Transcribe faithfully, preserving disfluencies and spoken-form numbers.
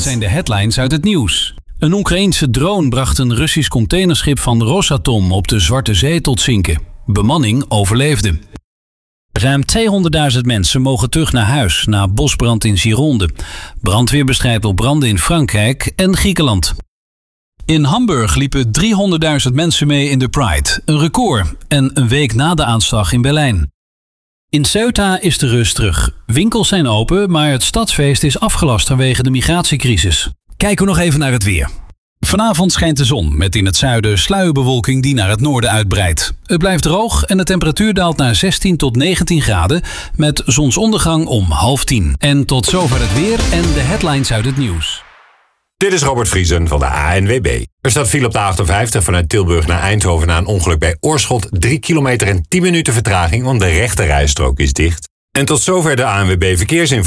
zijn de headlines uit het nieuws. Een Oekraïense drone bracht een Russisch containerschip van Rosatom op de Zwarte Zee tot zinken. Bemanning overleefde. Ruim tweehonderdduizend mensen mogen terug naar huis na bosbrand in Gironde. Brandweer bestrijdt op branden in Frankrijk en Griekenland. In Hamburg liepen driehonderdduizend mensen mee in de Pride, een record, en een week na de aanslag in Berlijn. In Ceuta is de rust terug. Winkels zijn open, maar het stadsfeest is afgelast vanwege de migratiecrisis. Kijken we nog even naar het weer. Vanavond schijnt de zon, met in het zuiden sluierbewolking die naar het noorden uitbreidt. Het blijft droog en de temperatuur daalt naar zestien tot negentien graden, met zonsondergang om half tien. En tot zover het weer en de headlines uit het nieuws. Dit is Robert Vriesen van de A N W B. Er staat file op de achtenvijftig vanuit Tilburg naar Eindhoven na een ongeluk bij Oorschot. drie kilometer en tien minuten vertraging, want de rechte rijstrook is dicht. En tot zover de A N W B Verkeersinformatie.